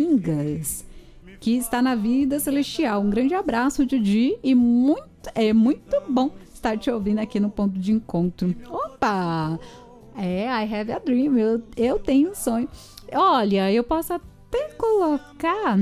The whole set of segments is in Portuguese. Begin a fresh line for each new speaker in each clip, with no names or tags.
Domingas, que está na vida celestial. Um grande abraço, Didi, e muito bom estar te ouvindo aqui no ponto de encontro. Opa! I have a dream, eu tenho um sonho. Olha, eu posso até colocar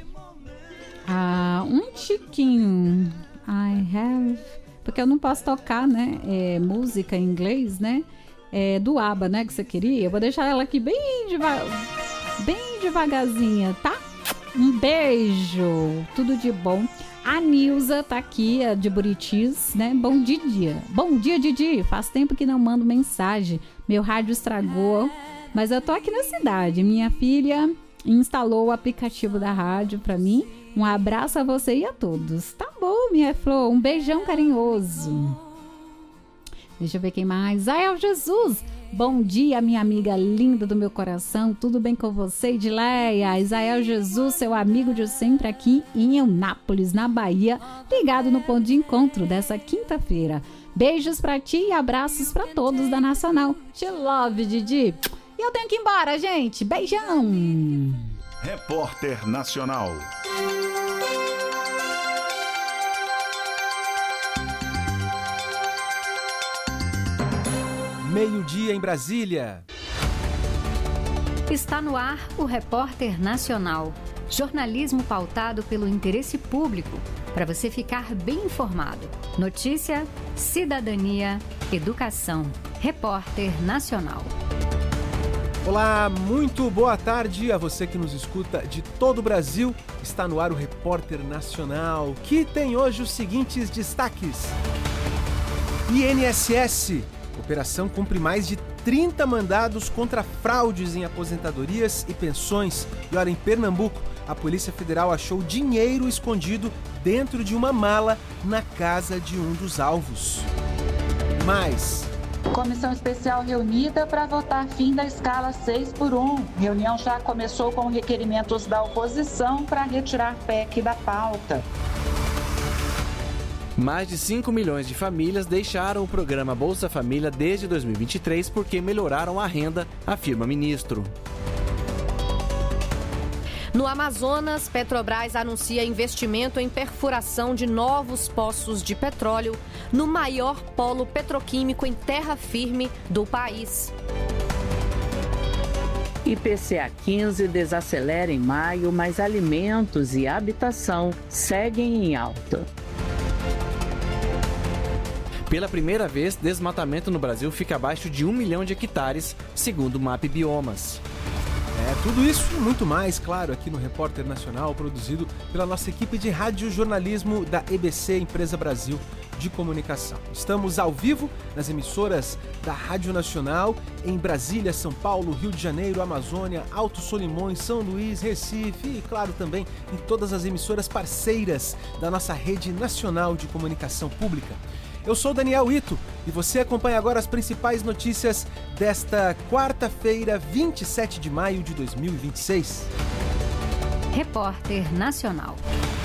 um tiquinho. I have... Porque eu não posso tocar, né? Música em inglês, né? Do ABBA, né? Que você queria. Eu vou deixar ela aqui bem devagarzinha, tá? Um beijo. Tudo de bom. A Nilza tá aqui, de Buritis, né? Bom dia. Bom dia, Didi. Faz tempo que não mando mensagem. Meu rádio estragou. Mas eu tô aqui na cidade. Minha filha instalou o aplicativo da rádio pra mim. Um abraço a você e a todos. Tá bom, minha flor. Um beijão carinhoso. Deixa eu ver quem mais. Isael Jesus. Bom dia, minha amiga linda do meu coração. Tudo bem com você, Edileia? Isael Jesus, seu amigo de sempre aqui em Eunápolis, na Bahia. Ligado no ponto de encontro dessa quinta-feira. Beijos pra ti e abraços pra todos da Nacional. Te love, Didi. E eu tenho que ir embora, gente. Beijão.
Repórter Nacional.
Meio-dia em Brasília.
Está no ar o Repórter Nacional. Jornalismo pautado pelo interesse público, para você ficar bem informado. Notícia, cidadania, educação. Repórter Nacional.
Olá, muito boa tarde a você que nos escuta de todo o Brasil. Está no ar o Repórter Nacional, que tem hoje os seguintes destaques. INSS. Operação cumpre mais de 30 mandados contra fraudes em aposentadorias e pensões. E olha, em Pernambuco, a Polícia Federal achou dinheiro escondido dentro de uma mala na casa de um dos alvos. Mais.
Comissão especial reunida para votar fim da escala 6x1. Reunião já começou com requerimentos da oposição para retirar PEC da pauta.
Mais de 5 milhões de famílias deixaram o programa Bolsa Família desde 2023 porque melhoraram a renda, afirma ministro.
No Amazonas, Petrobras anuncia investimento em perfuração de novos poços de petróleo no maior polo petroquímico em terra firme do país.
IPCA 15 desacelera em maio, mas alimentos e habitação seguem em alta.
Pela primeira vez, desmatamento no Brasil fica abaixo de 1 milhão de hectares, segundo o MAP Biomas.
Tudo isso e muito mais, claro, aqui no Repórter Nacional, produzido pela nossa equipe de radiojornalismo da EBC, Empresa Brasil de Comunicação. Estamos ao vivo nas emissoras da Rádio Nacional, em Brasília, São Paulo, Rio de Janeiro, Amazônia, Alto Solimões, São Luís, Recife e, claro, também em todas as emissoras parceiras da nossa rede nacional de comunicação pública. Eu sou Daniel Ito e você acompanha agora as principais notícias desta quarta-feira, 27 de maio de 2026.
Repórter Nacional.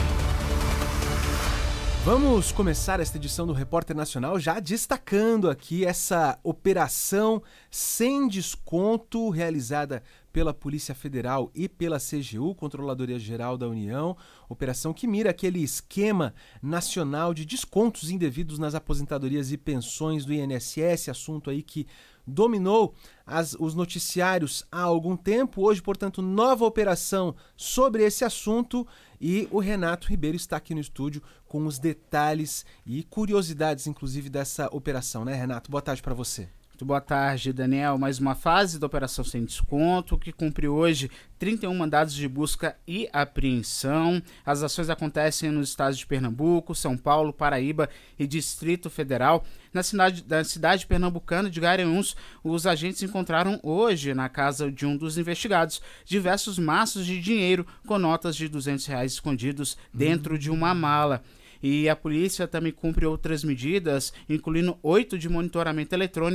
Vamos começar esta edição do Repórter Nacional já destacando aqui essa operação sem desconto realizada pela Polícia Federal e pela CGU, Controladoria Geral da União, operação que mira aquele esquema nacional de descontos indevidos nas aposentadorias e pensões do INSS, assunto aí que dominou os noticiários há algum tempo. Hoje, portanto, nova operação sobre esse assunto e o Renato Ribeiro está aqui no estúdio com os detalhes e curiosidades, inclusive, dessa operação, né, Renato? Boa tarde para você.
Muito boa tarde, Daniel. Mais uma fase da Operação Sem Desconto, que cumpriu hoje 31 mandados de busca e apreensão. As ações acontecem nos estados de Pernambuco, São Paulo, Paraíba e Distrito Federal. Na cidade pernambucana de Garanhuns, os agentes encontraram hoje, na casa de um dos investigados, diversos maços de dinheiro com notas de R$200 escondidos dentro de uma mala. E a polícia também cumpre outras medidas, incluindo 8 de monitoramento eletrônico,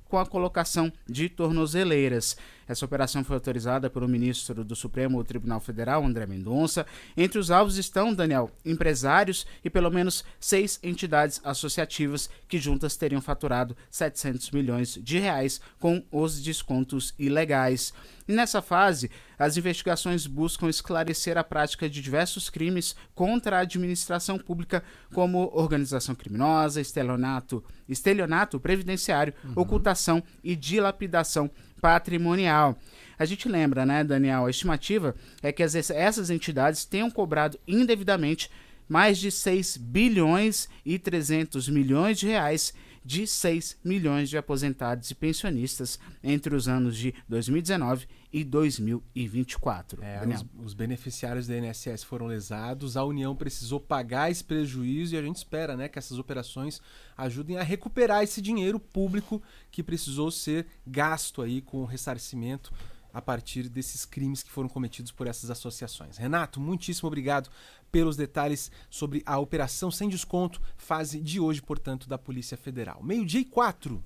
com a colocação de tornozeleiras. Essa operação foi autorizada pelo ministro do Supremo Tribunal Federal, André Mendonça. Entre os alvos estão, Daniel, empresários e pelo menos 6 entidades associativas que juntas teriam faturado R$700 milhões com os descontos ilegais. E nessa fase, as investigações buscam esclarecer a prática de diversos crimes contra a administração pública, como organização criminosa, estelionato previdenciário, ocultação e dilapidação patrimonial. A gente lembra, né, Daniel, a estimativa é que essas entidades tenham cobrado indevidamente mais de 6 bilhões e 300 milhões de reais de 6 milhões de aposentados e pensionistas entre os anos de 2019 e 2024.
Os beneficiários da INSS foram lesados, a União precisou pagar esse prejuízo e a gente espera, né, que essas operações ajudem a recuperar esse dinheiro público que precisou ser gasto aí com o ressarcimento a partir desses crimes que foram cometidos por essas associações. Renato, muitíssimo obrigado pelos detalhes sobre a Operação Sem Desconto, fase de hoje, portanto, da Polícia Federal. 12:04.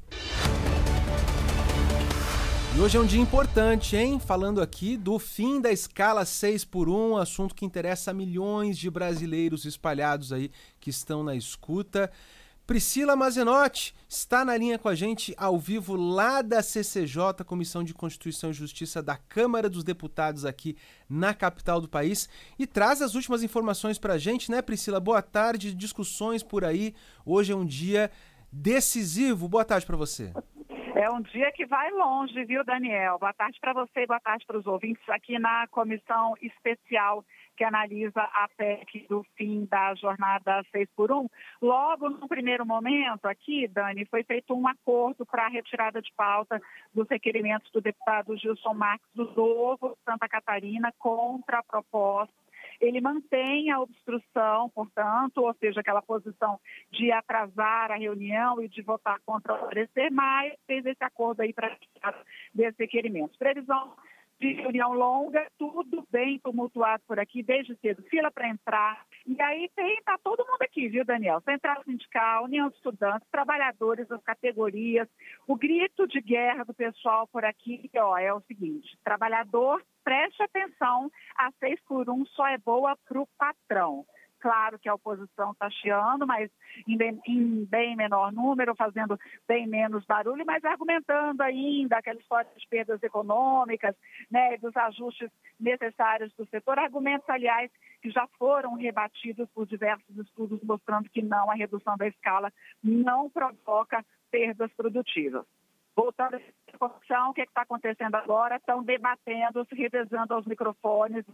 E hoje é um dia importante, hein? Falando aqui do fim da escala 6x1, assunto que interessa a milhões de brasileiros espalhados aí que estão na escuta. Priscila Mazenotti está na linha com a gente ao vivo lá da CCJ, Comissão de Constituição e Justiça da Câmara dos Deputados aqui na capital do país, e traz as últimas informações para a gente, né, Priscila? Boa tarde, discussões por aí. Hoje é um dia decisivo. Boa tarde para você.
É um dia que vai longe, viu, Daniel? Boa tarde para você e boa tarde para os ouvintes aqui na comissão especial que analisa a PEC do fim da jornada 6x1. Logo, no primeiro momento aqui, Dani, foi feito um acordo para a retirada de pauta dos requerimentos do deputado Gilson Marques do Novo, Santa Catarina, contra a proposta. Ele mantém a obstrução, portanto, ou seja, aquela posição de atrasar a reunião e de votar contra o parecer, mas fez esse acordo aí para retirar desses requerimentos. Previsão de reunião longa, tudo bem tumultuado por aqui, desde cedo, fila para entrar. E aí tá todo mundo aqui, viu, Daniel? Central Sindical, União de Estudantes, trabalhadores das categorias. O grito de guerra do pessoal por aqui, é o seguinte: trabalhador, preste atenção, a 6x1 só é boa para o patrão. Claro que a oposição está chiando, mas em bem menor número, fazendo bem menos barulho, mas argumentando ainda aquela história de perdas econômicas, né, dos ajustes necessários do setor. Argumentos, aliás, que já foram rebatidos por diversos estudos, mostrando que não, a redução da escala não provoca perdas produtivas. Voltando à corrupção, o que está acontecendo agora? Estão debatendo, se revezando aos microfones.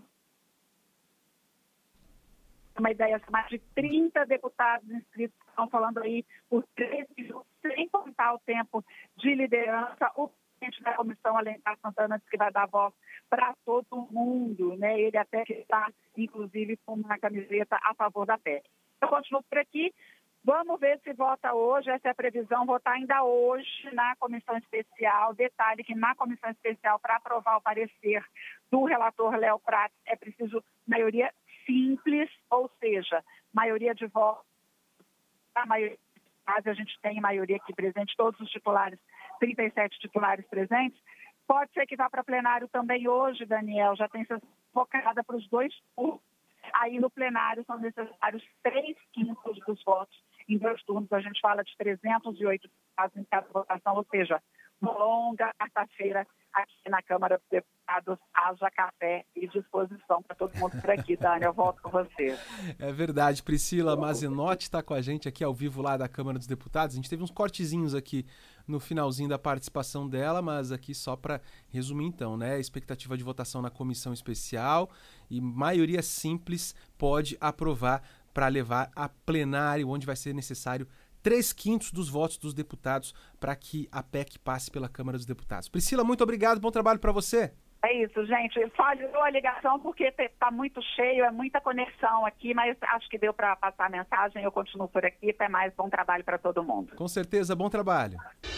Uma ideia, mais de 30 deputados inscritos estão falando aí por 3 minutos, sem contar o tempo de liderança. O presidente da comissão, Alencar Santana, disse que vai dar voz para todo mundo, né? Ele até que está, inclusive, com uma camiseta a favor da PEC. Eu continuo por aqui. Vamos ver se vota hoje, essa é a previsão, votar ainda hoje na comissão especial. Detalhe que na comissão especial, para aprovar o parecer do relator Léo Prats, é preciso maioria simples, ou seja, maioria de votos. A maioria, a gente tem maioria aqui presente, todos os titulares, 37 titulares presentes. Pode ser que vá para plenário também hoje, Daniel, já tem sido focada para os 2 turnos. Aí no plenário são necessários 3/5 dos votos. Em 2 turnos a gente fala de 308 deputados em cada votação, ou seja, uma longa quarta-feira aqui na Câmara dos Deputados. Haja café e disposição para todo mundo por aqui, Dani. Eu volto com você.
É verdade. Priscila Mazenotti está com a gente aqui ao vivo lá da Câmara dos Deputados. A gente teve uns cortezinhos aqui no finalzinho da participação dela, mas aqui só para resumir então, né? Expectativa de votação na comissão especial e maioria simples pode aprovar para levar a plenário, onde vai ser necessário 3/5 dos votos dos deputados para que a PEC passe pela Câmara dos Deputados. Priscila, muito obrigado, bom trabalho para você.
É isso, gente. Falhou a ligação porque está muito cheio, é muita conexão aqui, mas acho que deu para passar a mensagem. Eu continuo por aqui. Até mais, bom trabalho para todo mundo.
Com certeza, bom trabalho.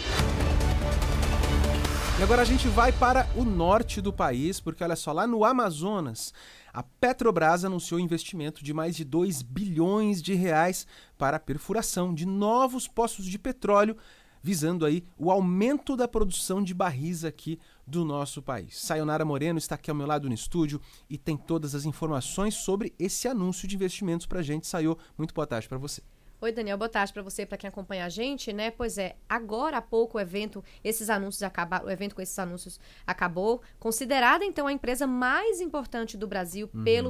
E agora a gente vai para o norte do país, porque olha só, lá no Amazonas, a Petrobras anunciou investimento de mais de 2 bilhões de reais para a perfuração de novos poços de petróleo visando aí o aumento da produção de barris aqui do nosso país. Sayonara Moreno está aqui ao meu lado no estúdio e tem todas as informações sobre esse anúncio de investimentos pra gente. Sayo, muito boa tarde para você.
Oi, Daniel, boa tarde para você, para quem acompanha a gente, né? Pois é, agora há pouco o evento com esses anúncios acabou, considerada então a empresa mais importante do Brasil pelo